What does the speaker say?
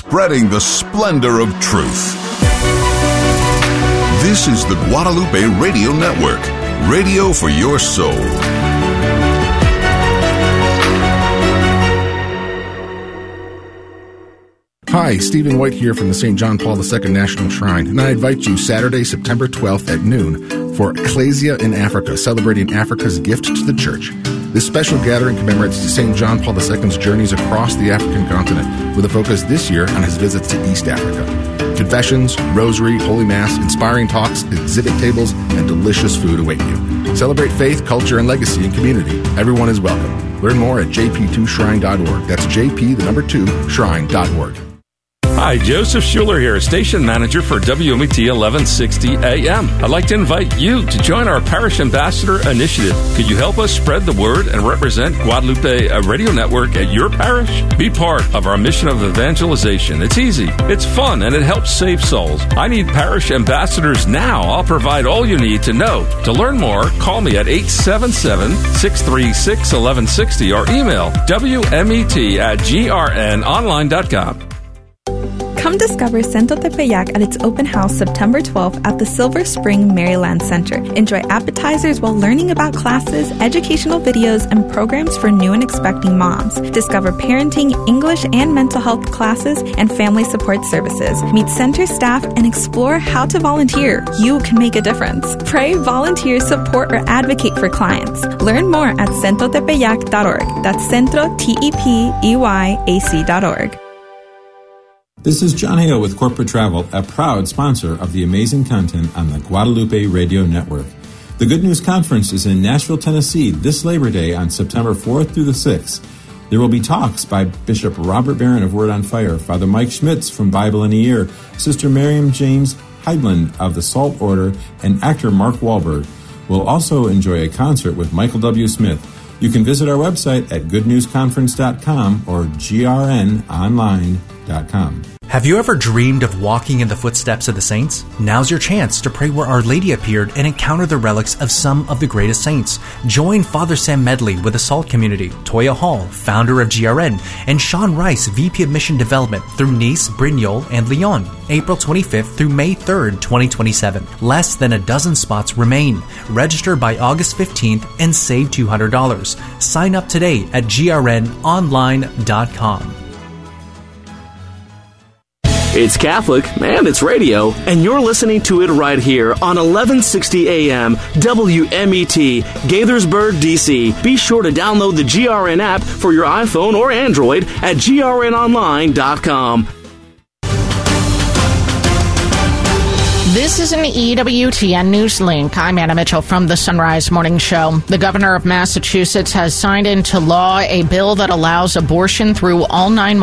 spreading the splendor of truth. This is the Guadalupe Radio Network, radio for your soul. Hi, Stephen White here from the St. John Paul II National Shrine, and I invite you Saturday, September 12th at noon for Ecclesia in Africa, celebrating Africa's gift to the church. This special gathering commemorates St. John Paul II's journeys across the African continent, with a focus this year on his visits to East Africa. Confessions, rosary, Holy Mass, inspiring talks, exhibit tables, and delicious food await you. Celebrate faith, culture, and legacy in community. Everyone is welcome. Learn more at jp2shrine.org. That's jp2shrine.org. Hi, Joseph Schuler here, station manager for WMET 1160 AM. I'd like to invite you to join our Parish Ambassador Initiative. Could you help us spread the word and represent Guadalupe Radio Network at your parish? Be part of our mission of evangelization. It's easy, it's fun, and it helps save souls. I need parish ambassadors now. I'll provide all you need to know. To learn more, call me at 877-636-1160 or email wmet@grnonline.com. Come discover Centro Tepeyac at its open house September 12th at the Silver Spring Maryland Center. Enjoy appetizers while learning about classes, educational videos, and programs for new and expecting moms. Discover parenting, English, and mental health classes and family support services. Meet center staff and explore how to volunteer. You can make a difference. Pray, volunteer, support, or advocate for clients. Learn more at centrotepeyac.org. That's centrotepeyac.org. This is John Hale with Corporate Travel, a proud sponsor of the amazing content on the Guadalupe Radio Network. The Good News Conference is in Nashville, Tennessee this Labor Day on September 4th through the 6th. There will be talks by Bishop Robert Barron of Word on Fire, Father Mike Schmitz from Bible in a Year, Sister Miriam James Heidland of the Salt Order, and actor Mark Wahlberg. We'll also enjoy a concert with Michael W. Smith. You can visit our website at goodnewsconference.com or grnonline.com. Have you ever dreamed of walking in the footsteps of the saints? Now's your chance to pray where Our Lady appeared and encounter the relics of some of the greatest saints. Join Father Sam Medley with the SALT community, Toya Hall, founder of GRN, and Sean Rice, VP of Mission Development through Nice, Brignoles, and Lyon, April 25th through May 3rd, 2027. Less than a dozen spots remain. Register by August 15th and save $200. Sign up today at grnonline.com. It's Catholic, and it's radio, and you're listening to it right here on 1160 AM WMET, Gaithersburg, D.C. Be sure to download the GRN app for your iPhone or Android at grnonline.com. This is an EWTN News Link. I'm Anna Mitchell from the Sunrise Morning Show. The governor of Massachusetts has signed into law a bill that allows abortion through all 9